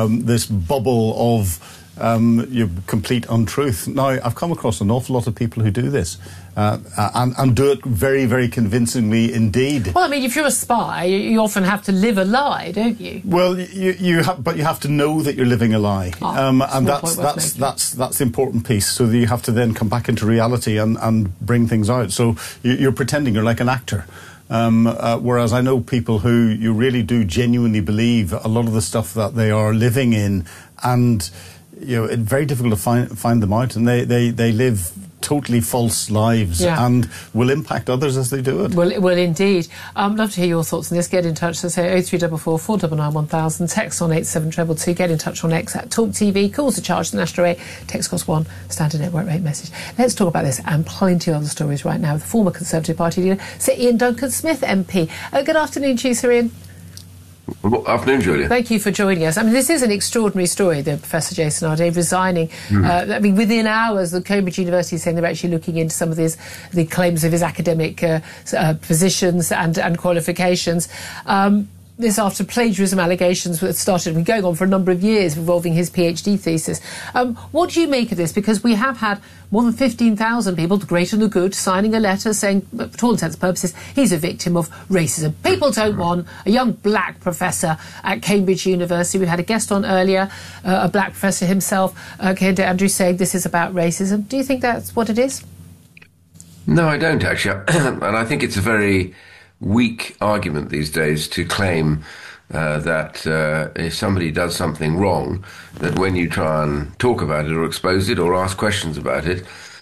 bubble of complete untruth. Now, I've come across an awful lot of people who do this and do it very, very convincingly indeed. Well, I mean, if you're a spy, you often have to live a lie, don't you? Well, you have to know that you're living a lie, and that's the important piece. So that you have to then come back into reality and bring things out. So you're pretending you're like an actor. Whereas I know people who you really do genuinely believe a lot of the stuff that they are living in, and it's very difficult to find them out, and they live totally false lives and will impact others as they do it. Well, indeed. Love to hear your thoughts on this. Get in touch. So say 0344 499 1000. Text on 87222. Get in touch on X at Talk TV. Calls are charged the national rate. Text cost one standard network rate message. Let's talk about this and plenty of other stories right now with the former Conservative Party leader, Sir Ian Duncan-Smith MP. Good afternoon to you, Sir Ian. Good afternoon, Julia. Thank you for joining us. I mean, this is an extraordinary story, the Professor Jason Arday resigning. I mean, within hours, the Cambridge University is saying they're actually looking into some of the claims of his academic positions and qualifications. This after plagiarism allegations that started going on for a number of years involving his PhD thesis. What do you make of this? Because we have had more than 15,000 people, the great and the good, signing a letter saying, for all intents and purposes, he's a victim of racism. People don't want a young black professor at Cambridge University. We had a guest on earlier, a black professor himself, Kehinde Andrews, saying this is about racism. Do you think that's what it is? No, I don't, actually. And I think it's a very weak argument these days to claim that if somebody does something wrong, that when you try and talk about it or expose it or ask questions about it,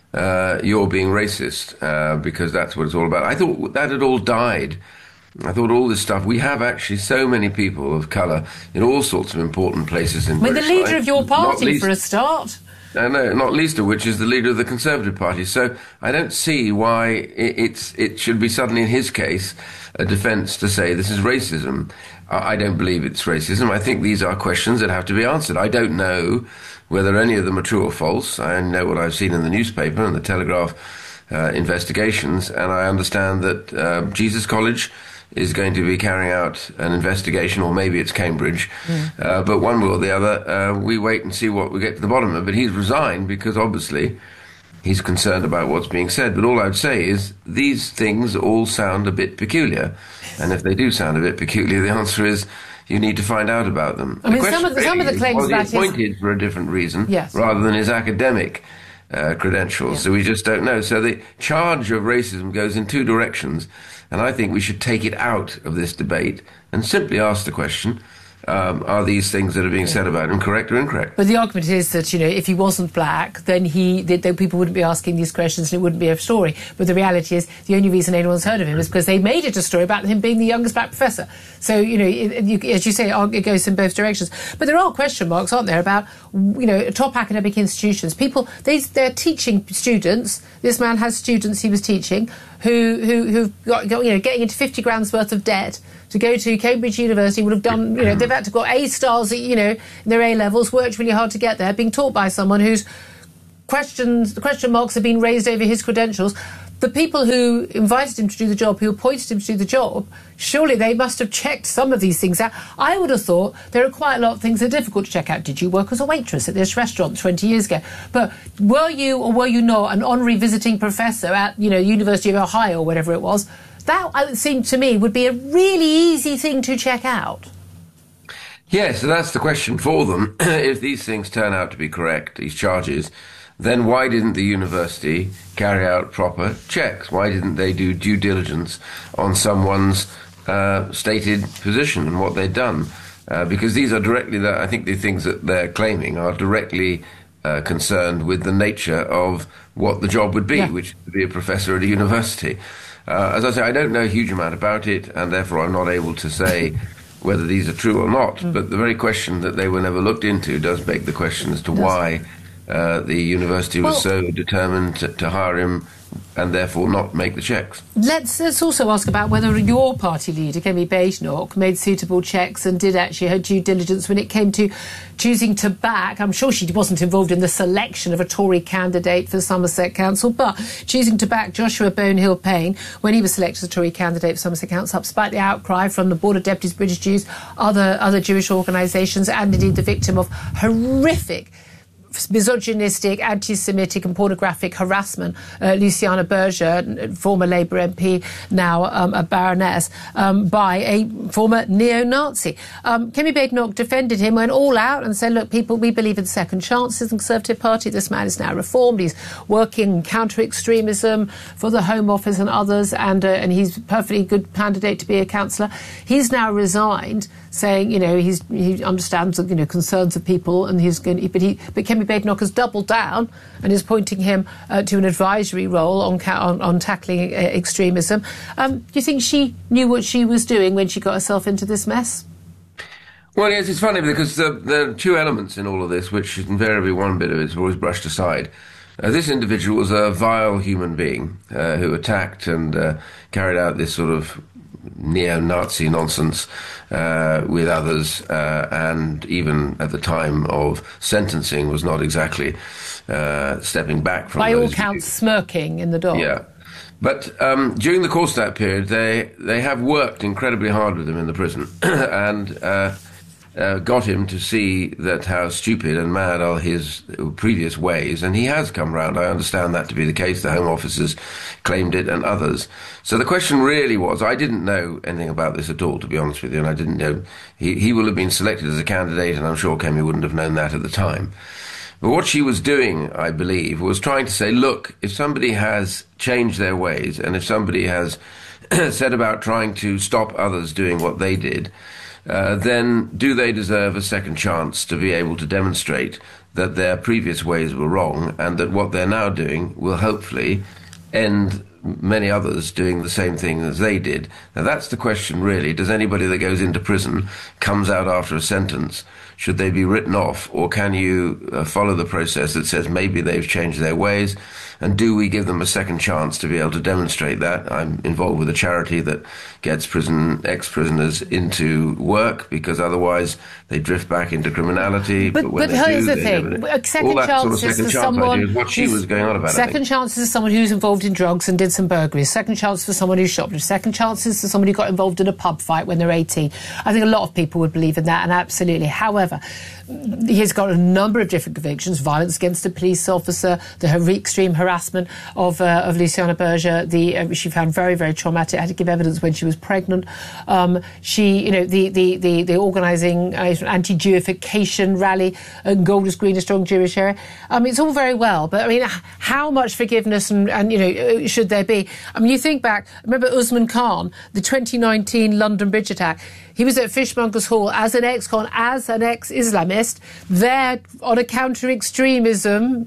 you're being racist, because that's what it's all about. I thought that had all died. I thought all this stuff, we have actually so many people of colour in all sorts of important places in British life. The leader of your party, for a start. No, not least of which is the leader of the Conservative Party. So I don't see why it should be suddenly, in his case, a defence to say this is racism. I don't believe it's racism. I think these are questions that have to be answered. I don't know whether any of them are true or false. I know what I've seen in the newspaper and the Telegraph investigations, and I understand that Jesus College is going to be carrying out an investigation, or maybe it's Cambridge, but one way or the other, we wait and see what we get to the bottom of. But he's resigned because obviously he's concerned about what's being said. But all I would say is these things all sound a bit peculiar, and if they do sound a bit peculiar, the answer is you need to find out about them. I mean, some of the claims about his... appointed for a different reason, yes, rather than his academic credentials, so we just don't know. So the charge of racism goes in two directions, and I think we should take it out of this debate and simply ask the question, are these things that are being said about him correct or incorrect? But the argument is that, if he wasn't black, then people wouldn't be asking these questions and it wouldn't be a story. But the reality is the only reason anyone's heard of him is because they made it a story about him being the youngest black professor. So, as you say, it goes in both directions. But there are question marks, aren't there, about, top academic institutions. They're teaching students. This man has students he was teaching who've got, getting into 50 grand's worth of debt to go to Cambridge University, would have done, they've had to got A stars, in their A-levels, worked really hard to get there, being taught by someone whose the question marks have been raised over his credentials. The people who invited him to do the job, who appointed him to do the job, surely they must have checked some of these things out. I would have thought there are quite a lot of things that are difficult to check out. Did you work as a waitress at this restaurant 20 years ago? But were you or were you not an honorary visiting professor at, University of Ohio or whatever it was? That, it seemed to me, would be a really easy thing to check out. Yes, so that's the question for them. If these things turn out to be correct, these charges, then why didn't the university carry out proper checks? Why didn't they do due diligence on someone's stated position and what they'd done? Because these are directly, I think the things that they're claiming are directly concerned with the nature of what the job would be, which is to be a professor at a university. As I say, I don't know a huge amount about it, and therefore I'm not able to say whether these are true or not. But the very question that they were never looked into does beg the question as to why the university was so determined to hire him and therefore not make the checks. Let's also ask about whether your party leader, Kemi Badenoch, made suitable checks and did actually her due diligence when it came to choosing to back. I'm sure she wasn't involved in the selection of a Tory candidate for Somerset Council, but choosing to back Joshua Bonehill Payne when he was selected as a Tory candidate for Somerset Council, despite the outcry from the Board of Deputies, British Jews, other Jewish organisations, and indeed the victim of horrific misogynistic, anti-Semitic and pornographic harassment, Luciana Berger, former Labour MP, now a baroness, by a former neo-Nazi. Kemi Badenoch defended him, went all out and said, look, people, we believe in second chances in the Conservative Party. This man is now reformed. He's working counter-extremism for the Home Office and others, and he's a perfectly good candidate to be a councillor. He's now resigned, saying, he understands the, concerns of people, and he's going. But Kemi Badenoch has doubled down and is pointing him to an advisory role on tackling extremism. Do you think she knew what she was doing when she got herself into this mess? Well, yes, it's funny because there are two elements in all of this, which invariably one bit of it is always brushed aside. This individual was a vile human being who attacked and carried out this sort of neo-Nazi nonsense with others, and even at the time of sentencing was not exactly stepping back from by all counts smirking in the dock. Yeah. But during the course of that period, they have worked incredibly hard with him in the prison and got him to see that how stupid and mad are his previous ways, and he has come round. I understand that to be the case. The Home Office has claimed it, and others. So the question really was, I didn't know anything about this at all, to be honest with you, and I didn't know. He will have been selected as a candidate, and I'm sure Kemi wouldn't have known that at the time. But what she was doing, I believe, was trying to say, look, if somebody has changed their ways, and if somebody has set about trying to stop others doing what they did, then do they deserve a second chance to be able to demonstrate that their previous ways were wrong and that what they're now doing will hopefully end many others doing the same thing as they did? Now that's the question really. Does anybody that goes into prison, comes out after a sentence, should they be written off, or can you follow the process that says maybe they've changed their ways, and do we give them a second chance to be able to demonstrate that? I'm involved with a charity that gets ex-prisoners into work, because otherwise they drift back into criminality. But here's the thing: second chances for someone. What she was going on about. Second chances for someone who's involved in drugs and did some burglaries. Second chance for someone who shoplifted. Second chances for someone who got involved in a pub fight when they're 18. I think a lot of people would believe in that, and absolutely. However, he's got a number of different convictions: violence against a police officer, the extreme harassment of Luciana Berger. She found very, very traumatic. Had to give evidence when she was pregnant. The organising anti-Jewification rally, Golders Green, a strong Jewish area. It's all very well, but I mean, how much forgiveness and should there be? I mean, you think back. Remember Usman Khan, the 2019 London Bridge attack. He was at Fishmongers Hall as an ex-con, as an ex-Islamist, there on a counter-extremism,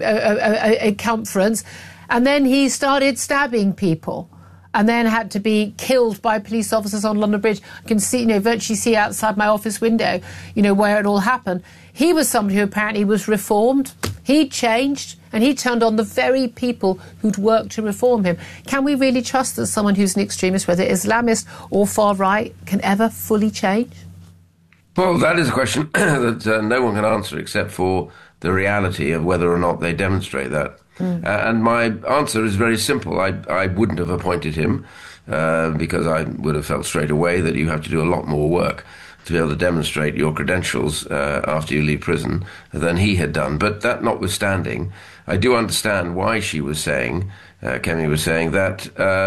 a conference, and then he started stabbing people, and then had to be killed by police officers on London Bridge. I can see, virtually see outside my office window, where it all happened. He was somebody who apparently was reformed. He changed, and he turned on the very people who'd worked to reform him. Can we really trust that someone who's an extremist, whether Islamist or far right, can ever fully change? Well, that is a question that no one can answer except for the reality of whether or not they demonstrate that. And my answer is very simple. I wouldn't have appointed him because I would have felt straight away that you have to do a lot more work to be able to demonstrate your credentials after you leave prison than he had done. But that notwithstanding, I do understand why she was saying, Kemi was saying that,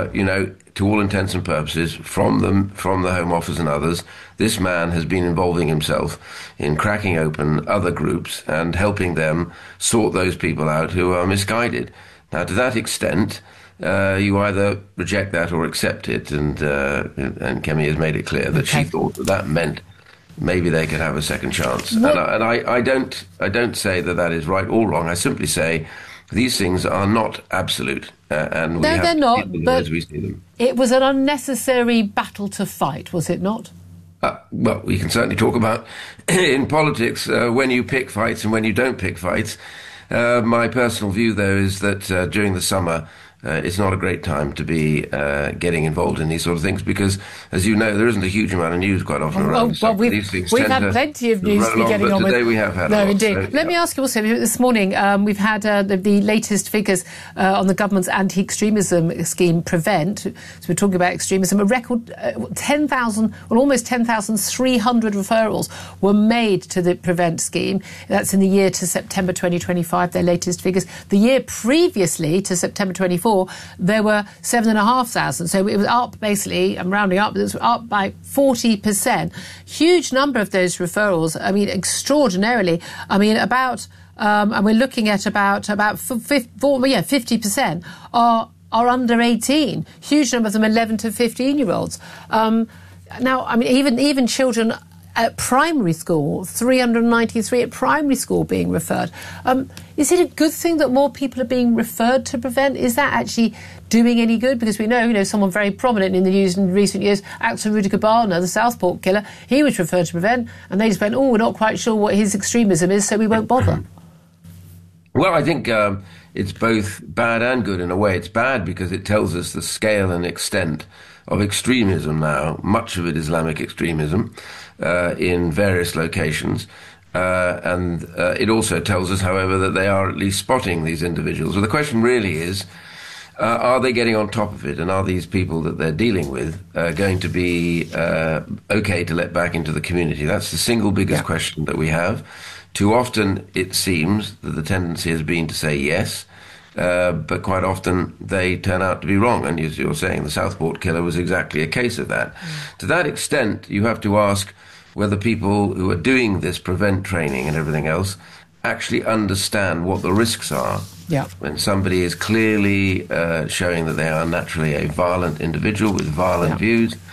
to all intents and purposes, from the Home Office and others, this man has been involving himself in cracking open other groups and helping them sort those people out who are misguided. Now, to that extent, you either reject that or accept it, and Kemi has made it clear that she thought that meant maybe they could have a second chance. And I don't say that is right or wrong. I simply say these things are not absolute, and they're not. But as we see them, it was an unnecessary battle to fight, was it not? Well, we can certainly talk about in politics when you pick fights and when you don't pick fights. My personal view, though, is that during the summer, it's not a great time to be getting involved in these sort of things because, as you know, there isn't a huge amount of news quite often around. Well, we've had plenty of news to be getting on with. Today we have had no, a lot, indeed. So, Let me ask you also, this morning we've had the latest figures on the government's anti-extremism scheme, Prevent. So we're talking about extremism. A record 10,000, well, almost 10,300 referrals were made to the Prevent scheme. That's in the year to September 2025, their latest figures. The year previously to September 24, there were 7,500. So it was up, basically, I'm rounding up, but it was up by 40%. Huge number of those referrals, I mean, extraordinarily. I mean, and we're looking at about 50% are under 18. Huge number of them 11 to 15-year-olds. Now, I mean, even children at primary school, 393 at primary school being referred. Is it a good thing that more people are being referred to Prevent? Is that actually doing any good? Because we know, someone very prominent in the news in recent years, Axel Rudiger Barner, the Southport killer, he was referred to Prevent, and they just went, we're not quite sure what his extremism is, so we won't bother. Well, I think it's both bad and good in a way. It's bad because it tells us the scale and extent of extremism now, much of it Islamic extremism, in various locations. And it also tells us, however, that they are at least spotting these individuals. So the question really is, are they getting on top of it? And are these people that they're dealing with going to be okay to let back into the community? That's the single biggest question that we have. Too often it seems that the tendency has been to say yes, but quite often they turn out to be wrong. And as you're saying, the Southport killer was exactly a case of that. To that extent, you have to ask whether people who are doing this Prevent training and everything else actually understand what the risks are. Yeah. When somebody is clearly showing that they are naturally a violent individual with violent views,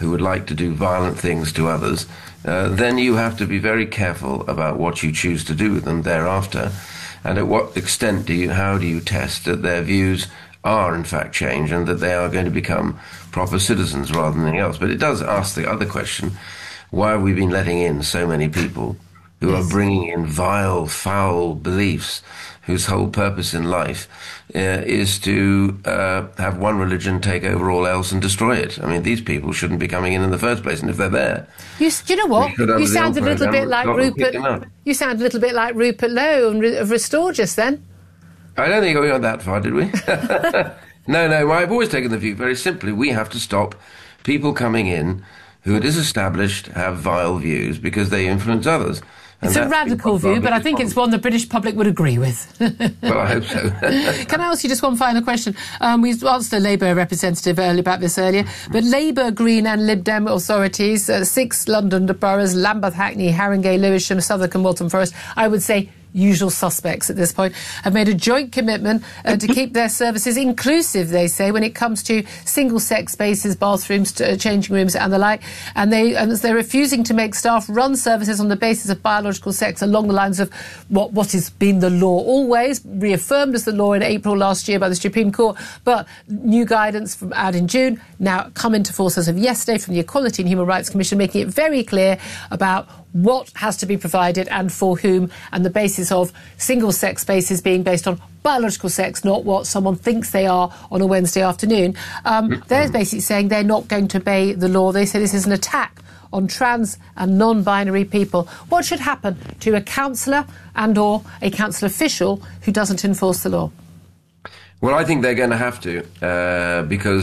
who would like to do violent things to others, then you have to be very careful about what you choose to do with them thereafter, and at what extent how do you test that their views are in fact changed and that they are going to become proper citizens rather than anything else. But it does ask the other question, why have we been letting in so many people who are bringing in vile, foul beliefs whose whole purpose in life is to have one religion take over all else and destroy it? I mean, these people shouldn't be coming in the first place, and if they're there... Do you know what? You sound a little bit like Rupert... You sound a little bit like Rupert Lowe of Restore just then. I don't think we got that far, did we? No, I've always taken the view, very simply, we have to stop people coming in who it is established have vile views because they influence others. It's a radical view, but I think it's one the British public would agree with. Well, I hope so. Can I ask you just one final question? We asked a Labour representative about this earlier, but Labour, Green and Lib Dem authorities, 6 London boroughs, Lambeth, Hackney, Haringey, Lewisham, Southwark and Waltham Forest, I would say usual suspects at this point, have made a joint commitment to keep their services inclusive, they say, when it comes to single-sex spaces, bathrooms, changing rooms and the like. And they're refusing to make staff run services on the basis of biological sex along the lines of what has been the law always, reaffirmed as the law in April last year by the Supreme Court. But new guidance from out in June now come into force as of yesterday from the Equality and Human Rights Commission, making it very clear about what has to be provided and for whom, and the basis of single-sex spaces being based on biological sex, not what someone thinks they are on a Wednesday afternoon. They're basically saying they're not going to obey the law. They say this is an attack on trans and non-binary people. What should happen to a councillor and or a council official who doesn't enforce the law? Well, I think they're going to have to, because